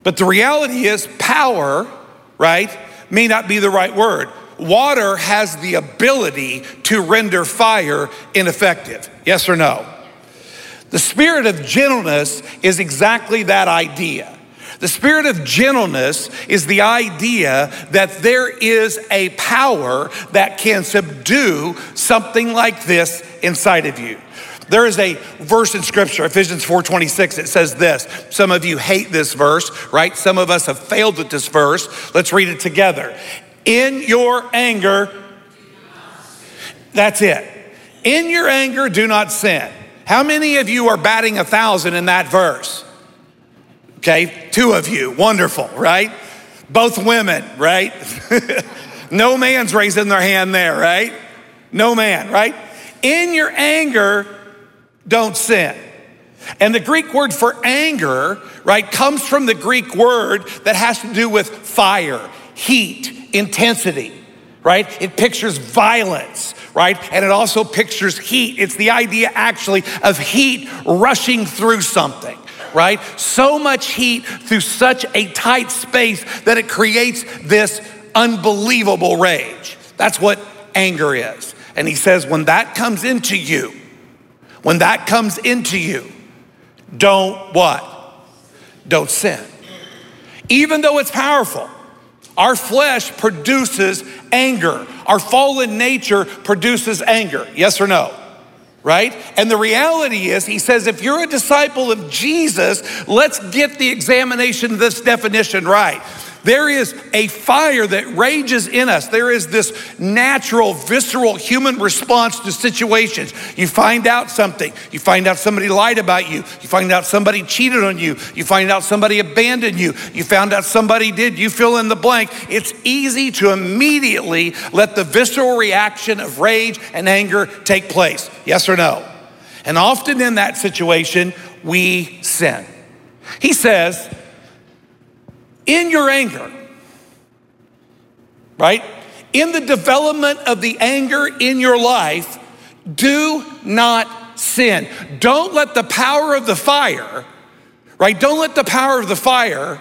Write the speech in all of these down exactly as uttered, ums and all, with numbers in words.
But the reality is power, right, may not be the right word. Water has the ability to render fire ineffective. Yes or no? The spirit of gentleness is exactly that idea. The spirit of gentleness is the idea that there is a power that can subdue something like this inside of you. There is a verse in scripture, Ephesians four twenty-six, it says this. Some of you hate this verse, right? Some of us have failed at this verse. Let's read it together. In your anger, that's it. In your anger, do not sin. How many of you are batting a thousand in that verse? Okay, two of you, wonderful, right? Both women, right? No man's raising their hand there, right? No man, right? In your anger, don't sin. And the Greek word for anger, right, comes from the Greek word that has to do with fire, heat, intensity, right? It pictures violence, right? And it also pictures heat. It's the idea actually of heat rushing through something, right? So much heat through such a tight space that it creates this unbelievable rage. That's what anger is. And he says, when that comes into you, when that comes into you, don't what? Don't sin. Even though it's powerful, our flesh produces anger. Our fallen nature produces anger. Yes or no? Right? And the reality is, he says, if you're a disciple of Jesus, let's get the examination of this definition right. There is a fire that rages in us. There is this natural, visceral human response to situations. You find out something. You find out somebody lied about you. You find out somebody cheated on you. You find out somebody abandoned you. You found out somebody did. You fill in the blank. It's easy to immediately let the visceral reaction of rage and anger take place. Yes or no? And often in that situation, we sin. He says, in your anger, right? In the development of the anger in your life, do not sin. Don't let the power of the fire, right? Don't let the power of the fire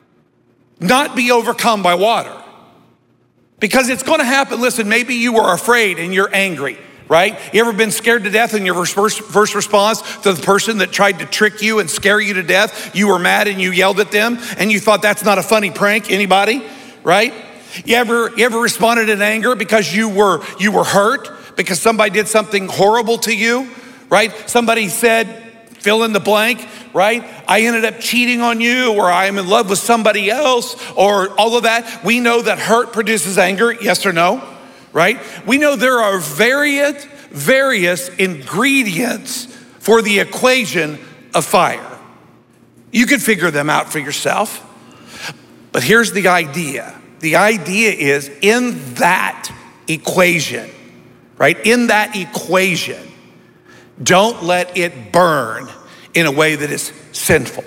not be overcome by water. Because it's gonna happen. Listen, maybe you were afraid and you're angry, right? You ever been scared to death and your first, first response to the person that tried to trick you and scare you to death, you were mad and you yelled at them and you thought that's not a funny prank, anybody, right? You ever, you ever responded in anger because you were, you were hurt because somebody did something horrible to you, right? Somebody said, fill in the blank, right? I ended up cheating on you, or I am in love with somebody else, or all of that. We know that hurt produces anger, yes or no? Right? We know there are various, various ingredients for the equation of fire. You can figure them out for yourself. But here's the idea. The idea is in that equation, right? In that equation, don't let it burn in a way that is sinful.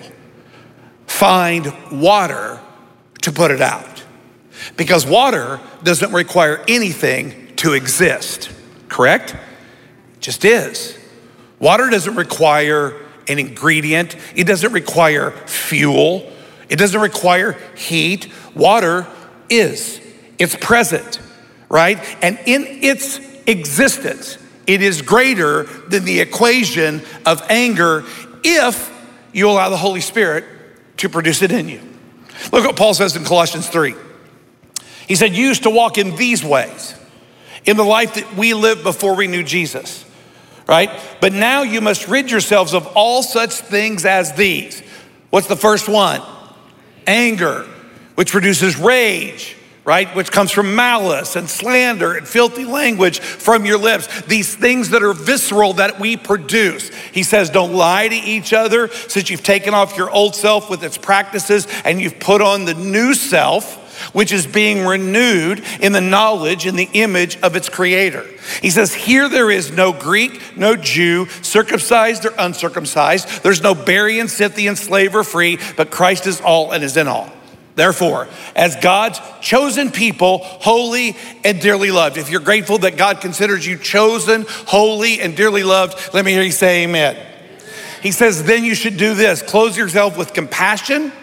Find water to put it out. Because water doesn't require anything to exist, correct? It just is. Water doesn't require an ingredient. It doesn't require fuel. It doesn't require heat. Water is. It's present, right? And in its existence, it is greater than the equation of anger if you allow the Holy Spirit to produce it in you. Look what Paul says in Colossians three. He said, you used to walk in these ways, in the life that we lived before we knew Jesus, right? But now you must rid yourselves of all such things as these. What's the first one? Anger, which produces rage, right? Which comes from malice and slander and filthy language from your lips. These things that are visceral that we produce. He says, don't lie to each other, since you've taken off your old self with its practices and you've put on the new self, which is being renewed in the knowledge and the image of its creator. He says, here there is no Greek, no Jew, circumcised or uncircumcised. There's no Barbarian, Scythian, slave or free, but Christ is all and is in all. Therefore, as God's chosen people, holy and dearly loved. If you're grateful that God considers you chosen, holy and dearly loved, let me hear you say amen. He says, then you should do this. Clothe yourself with compassion,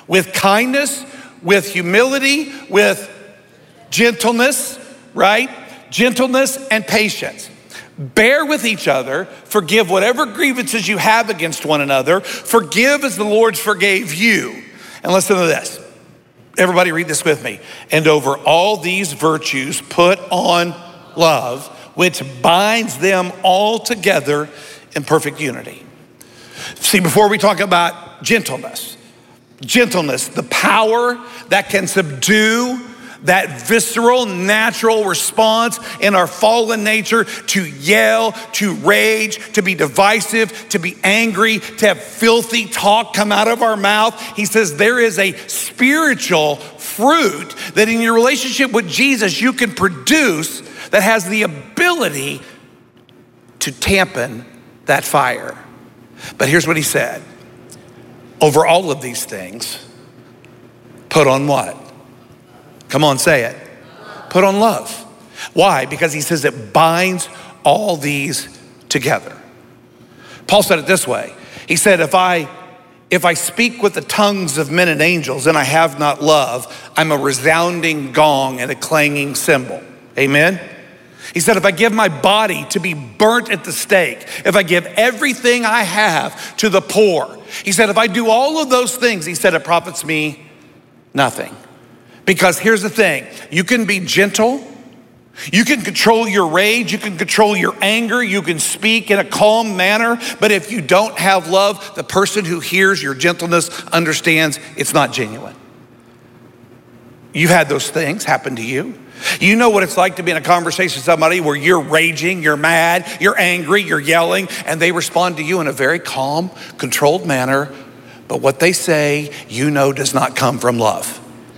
with kindness, with humility, with gentleness, right? Gentleness and patience. Bear with each other, forgive whatever grievances you have against one another, forgive as the Lord forgave you. And listen to this. Everybody read this with me. And over all these virtues, put on love, which binds them all together in perfect unity. See, before we talk about gentleness, gentleness, the power that can subdue that visceral, natural response in our fallen nature to yell, to rage, to be divisive, to be angry, to have filthy talk come out of our mouth. He says there is a spiritual fruit that in your relationship with Jesus you can produce that has the ability to dampen that fire. But here's what he said. Over all of these things, put on what? Come on, say it. Put on love. Why? Because he says it binds all these together. Paul said it this way. He said, if I if I speak with the tongues of men and angels and I have not love, I'm a resounding gong and a clanging cymbal. Amen? He said, if I give my body to be burnt at the stake, if I give everything I have to the poor, he said, if I do all of those things, he said, it profits me nothing. Because here's the thing, you can be gentle, you can control your rage, you can control your anger, you can speak in a calm manner, but if you don't have love, the person who hears your gentleness understands it's not genuine. You've had those things happen to you. You know what it's like to be in a conversation with somebody where you're raging, you're mad, you're angry, you're yelling, and they respond to you in a very calm, controlled manner, but what they say, you know, does not come from love.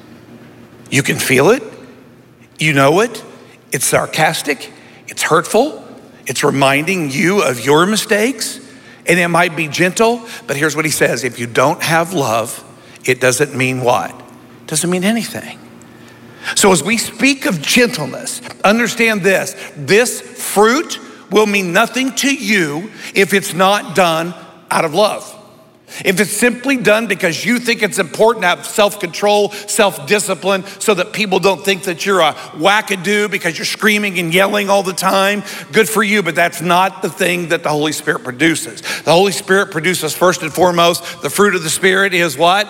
You can feel it, you know it, it's sarcastic, it's hurtful, it's reminding you of your mistakes, and it might be gentle, but here's what he says, if you don't have love, it doesn't mean what? It doesn't mean anything. So as we speak of gentleness, understand this, this fruit will mean nothing to you if it's not done out of love. If it's simply done because you think it's important to have self-control, self-discipline, so that people don't think that you're a wackadoo because you're screaming and yelling all the time, good for you, but that's not the thing that the Holy Spirit produces. The Holy Spirit produces first and foremost, the fruit of the Spirit is what?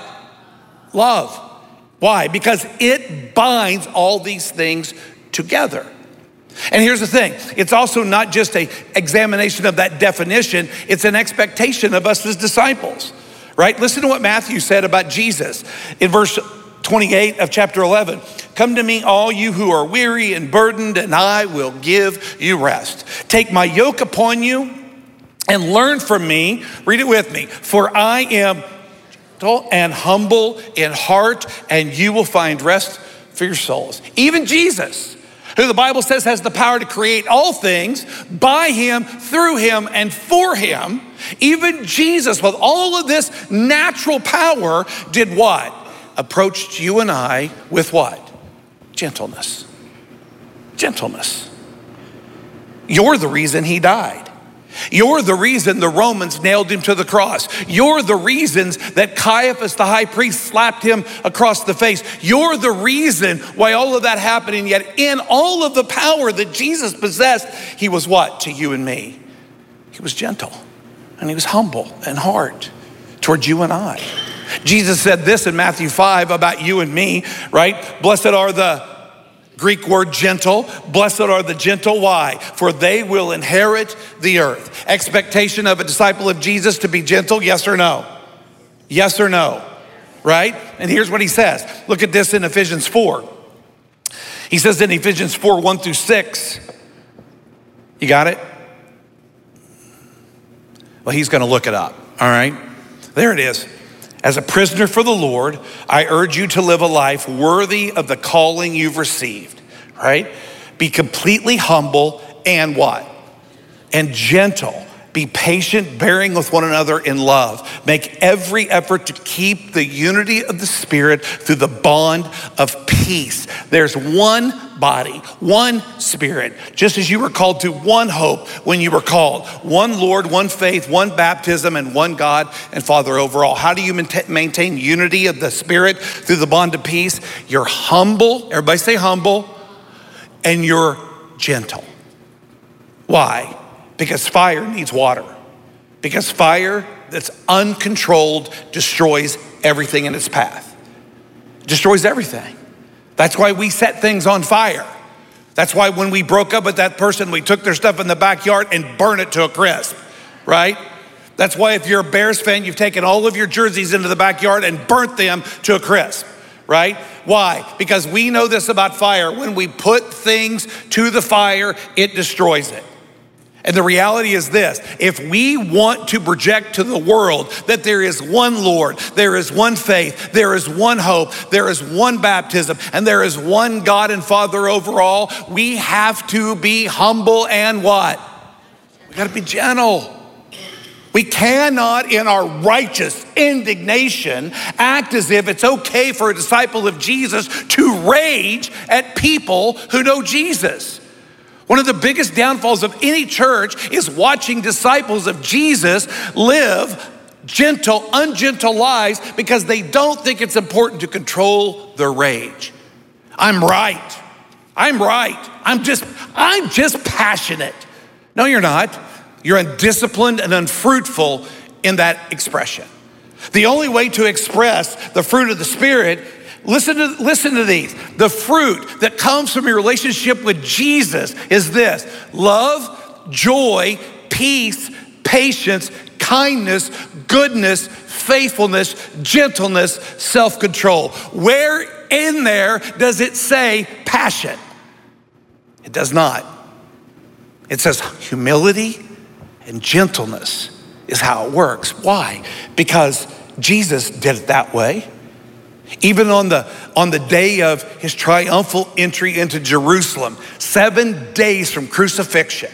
Love. Why? Because it binds all these things together. And here's the thing, it's also not just an examination of that definition, it's an expectation of us as disciples, right? Listen to what Matthew said about Jesus in verse twenty-eight of chapter eleven. Come to me, all you who are weary and burdened, and I will give you rest. Take my yoke upon you and learn from me, read it with me, for I am gentle and humble in heart, and you will find rest for your souls. Even Jesus, who the Bible says has the power to create all things, by him, through him, and for him, even Jesus, with all of this natural power, did what? Approached you and I with what? Gentleness. Gentleness. You're the reason he died. You're the reason the Romans nailed him to the cross. You're the reasons that Caiaphas, the high priest, slapped him across the face. You're the reason why all of that happened. And yet in all of the power that Jesus possessed, he was what to you and me? He was gentle and he was humble in heart towards you and I. Jesus said this in Matthew five about you and me, right? Blessed are the Greek word gentle, blessed are the gentle. Why? For they will inherit the earth. Expectation of a disciple of Jesus to be gentle, yes or no? Yes or no, right? And here's what he says. Look at this in Ephesians four. He says in Ephesians four, one through six, you got it? Well, he's gonna look it up, all right? There it is. As a prisoner for the Lord, I urge you to live a life worthy of the calling you've received, right? Be completely humble and what? And gentle Be patient, bearing with one another in love. Make every effort to keep the unity of the Spirit through the bond of peace. There's one body, one Spirit, just as you were called to one hope when you were called. One Lord, one faith, one baptism, and one God and Father over all. How do you maintain unity of the Spirit through the bond of peace? You're humble. Everybody say humble. And you're gentle. Why? Because fire needs water. Because fire that's uncontrolled destroys everything in its path. Destroys everything. That's why we set things on fire. That's why when we broke up with that person, we took their stuff in the backyard and burned it to a crisp, right? That's why if you're a Bears fan, you've taken all of your jerseys into the backyard and burnt them to a crisp, right? Why? Because we know this about fire. When we put things to the fire, it destroys it. And the reality is this: if we want to project to the world that there is one Lord, there is one faith, there is one hope, there is one baptism, and there is one God and Father over all, we have to be humble and what? We gotta be gentle. We cannot, in our righteous indignation, act as if it's okay for a disciple of Jesus to rage at people who know Jesus. One of the biggest downfalls of any church is watching disciples of Jesus live gentle, ungentle lives because they don't think it's important to control their rage. I'm right. I'm right. I'm just, I'm just passionate. No, you're not. You're undisciplined and unfruitful in that expression. The only way to express the fruit of the Spirit, listen to, listen to these. The fruit that comes from your relationship with Jesus is this: love, joy, peace, patience, kindness, goodness, faithfulness, gentleness, self-control. Where in there does it say passion? It does not. It says humility and gentleness is how it works. Why? Because Jesus did it that way. Even on the, on the day of his triumphal entry into Jerusalem, seven days from crucifixion,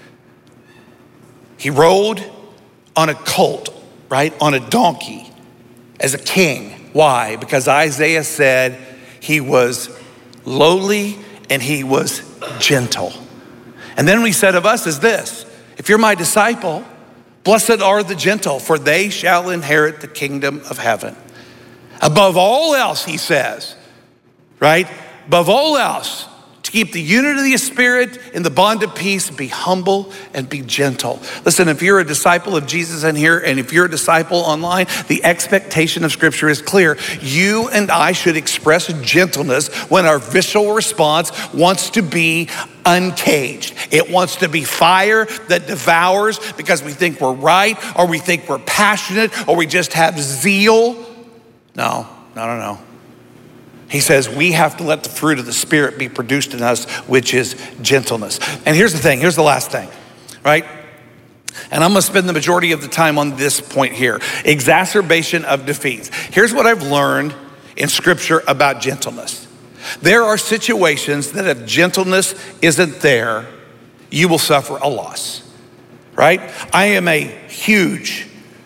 he rode on a colt, right? On a donkey as a king. Why? Because Isaiah said he was lowly and he was gentle. And then what he said of us is this: if you're my disciple, blessed are the gentle, for they shall inherit the kingdom of heaven. Above all else, he says, right? Above all else, to keep the unity of the Spirit in the bond of peace, be humble and be gentle. Listen, if you're a disciple of Jesus in here, and if you're a disciple online, the expectation of Scripture is clear. You and I should express gentleness when our visceral response wants to be uncaged. It wants to be fire that devours because we think we're right, or we think we're passionate, or we just have zeal. No, no, no, no. He says we have to let the fruit of the Spirit be produced in us, which is gentleness. And here's the thing, here's the last thing, right? And I'm gonna spend the majority of the time on this point here: exacerbation of defeats. Here's what I've learned in Scripture about gentleness. There are situations that if gentleness isn't there, you will suffer a loss, right? I am a huge,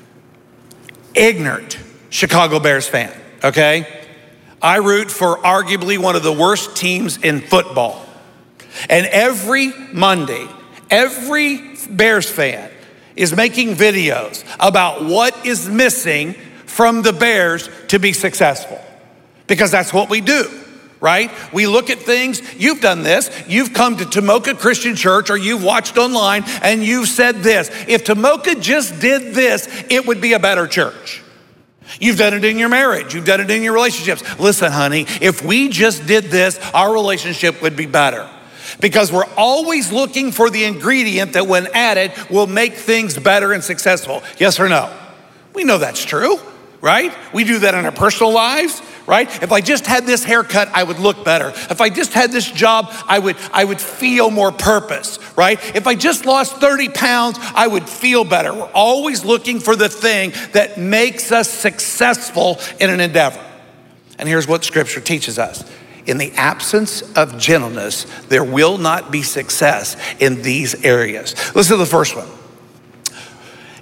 ignorant Chicago Bears fan, okay? I root for arguably one of the worst teams in football. And every Monday, every Bears fan is making videos about what is missing from the Bears to be successful. Because that's what we do, right? We look at things. You've done this. You've come to Tomoka Christian Church, or you've watched online, and you've said this: if Tomoka just did this, it would be a better church. You've done it in your marriage. You've done it in your relationships. Listen, honey, if we just did this, our relationship would be better. Because we're always looking for the ingredient that, when added, will make things better and successful. Yes or no? We know that's true, right? We do that in our personal lives, right? If I just had this haircut, I would look better. If I just had this job, I would, I would feel more purpose, right? If I just lost thirty pounds, I would feel better. We're always looking for the thing that makes us successful in an endeavor. And here's what Scripture teaches us: in the absence of gentleness, there will not be success in these areas. Listen to the first one.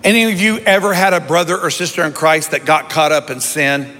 Any of you ever had a brother or sister in Christ that got caught up in sin?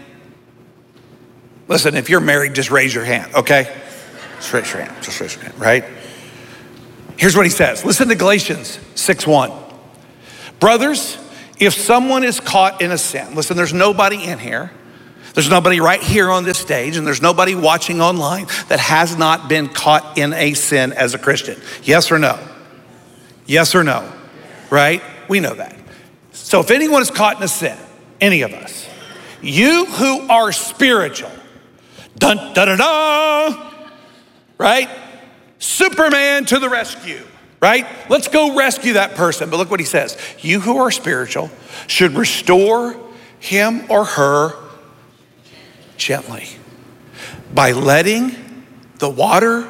Listen, if you're married, just raise your hand, okay? Just raise your hand, just raise your hand, right? Here's what he says. Listen to Galatians six one. Brothers, if someone is caught in a sin, listen, there's nobody in here. There's nobody right here on this stage, and there's nobody watching online that has not been caught in a sin as a Christian. Yes or no? Yes or no? Right? We know that. So if anyone is caught in a sin, any of us, you who are spiritual, dun dun dun dun, right? Superman to the rescue, right? Let's go rescue that person. But look what he says. You who are spiritual should restore him or her gently by letting the water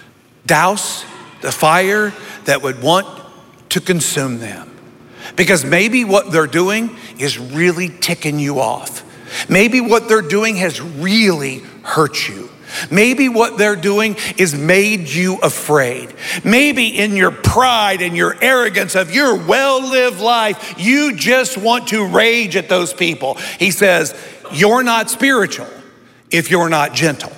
douse the fire that would want to consume them. Because maybe what they're doing is really ticking you off. Maybe what they're doing has really hurt you. Maybe what they're doing is made you afraid. Maybe in your pride and your arrogance of your well-lived life, you just want to rage at those people. He says, you're not spiritual if you're not gentle.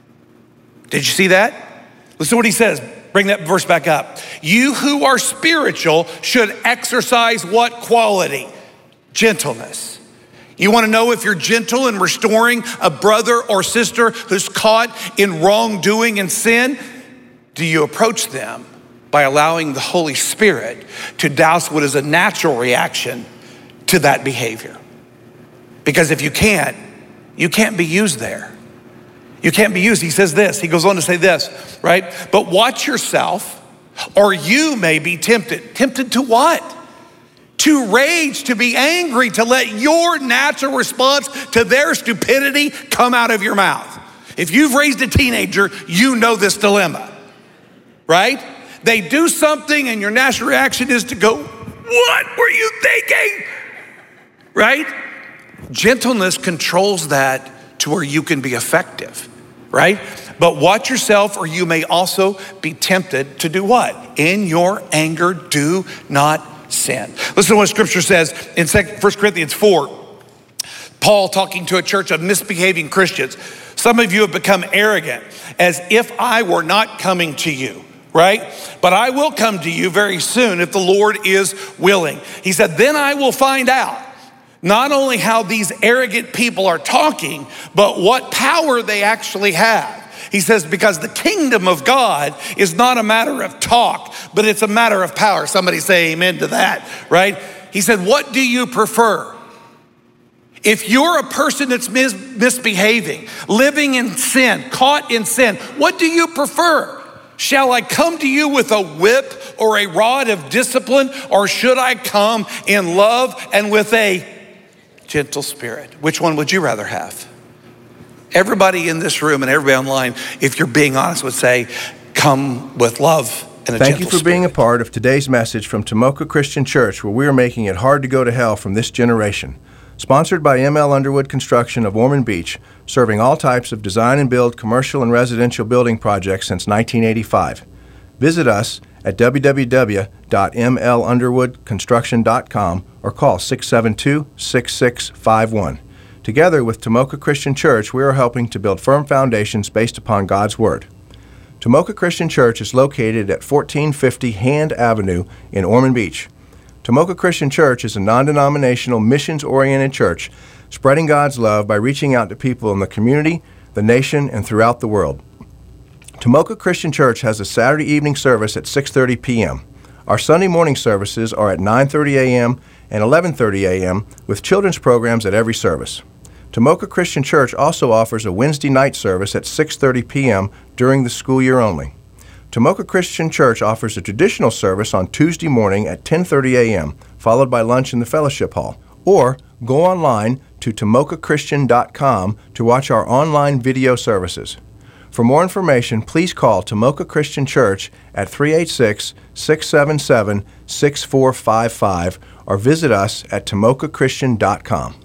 Did you see that? Listen to what he says. Bring that verse back up. You who are spiritual should exercise what quality? Gentleness. You want to know if you're gentle in restoring a brother or sister who's caught in wrongdoing and sin? Do you approach them by allowing the Holy Spirit to douse what is a natural reaction to that behavior? Because if you can't, you can't be used there. You can't be used. He says this, he goes on to say this, right? But watch yourself, or you may be tempted. Tempted to what? To rage, to be angry, to let your natural response to their stupidity come out of your mouth. If you've raised a teenager, you know this dilemma, right? They do something and your natural reaction is to go, what were you thinking? Right? Gentleness controls that to where you can be effective, right? But watch yourself, or you may also be tempted to do what? In your anger, do not sin. Listen to what scripture says in First Corinthians four. Paul talking to a church of misbehaving Christians. Some of you have become arrogant, as if I were not coming to you, right? But I will come to you very soon if the Lord is willing. He said, then I will find out not only how these arrogant people are talking, but what power they actually have. He says, because the kingdom of God is not a matter of talk, but it's a matter of power. Somebody say amen to that, right? He said, what do you prefer? If you're a person that's mis- misbehaving, living in sin, caught in sin, what do you prefer? Shall I come to you with a whip or a rod of discipline, or should I come in love and with a gentle spirit? Which one would you rather have? Everybody in this room and everybody online, if you're being honest, would say, come with love and a gentle spirit. Thank you for being a part of today's message from Tomoka Christian Church, where we are making it hard to go to hell from this generation. Sponsored by M L Underwood Construction of Ormond Beach, serving all types of design and build commercial and residential building projects since nineteen eighty-five. Visit us at w w w dot m l underwood construction dot com or call six seven two, six six five one. Together with Tomoka Christian Church, we are helping to build firm foundations based upon God's Word. Tomoka Christian Church is located at fourteen fifty Hand Avenue in Ormond Beach. Tomoka Christian Church is a non-denominational, missions-oriented church spreading God's love by reaching out to people in the community, the nation, and throughout the world. Tomoka Christian Church has a Saturday evening service at six thirty p.m. Our Sunday morning services are at nine thirty a.m. and eleven thirty a.m. with children's programs at every service. Tomoka Christian Church also offers a Wednesday night service at six thirty p.m. during the school year only. Tomoka Christian Church offers a traditional service on Tuesday morning at ten thirty a.m., followed by lunch in the fellowship hall. Or go online to tomoka christian dot com to watch our online video services. For more information, please call Tomoka Christian Church at three eight six, six seven seven, six four five five or visit us at tomoka christian dot com.